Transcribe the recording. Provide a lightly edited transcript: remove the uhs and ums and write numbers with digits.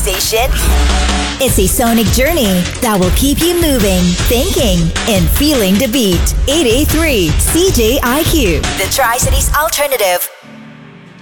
station? It's a sonic journey that will keep you moving, thinking, and feeling the beat. 883 CJIQ, the Tri-Cities Alternative.